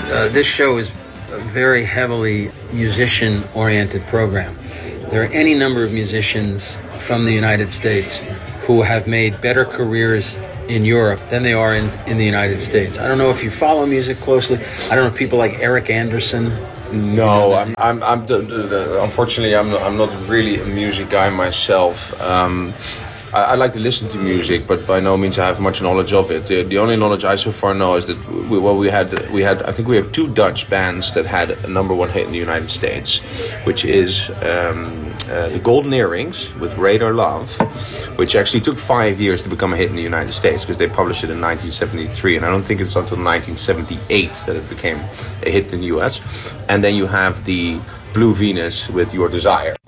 This show is a very heavily musician-oriented program. There are any number of musicians from the United States who have made better careers in Europe than they are in the United States. I don't know if you follow music closely. I don't know people like Eric Anderson. No, unfortunately, I'm not really a music guy myself. I like to listen to music, but by no means I have much knowledge of it. The only knowledge I so far know is that we had I think we have 2 Dutch bands that had a #1 hit in the United States, which is the Golden Earrings with Radar Love, which actually took 5 years to become a hit in the United States because they published it in 1973, and I don't think it's until 1978 that it became a hit in the US. And then you have the Blue Venus with Your Desire.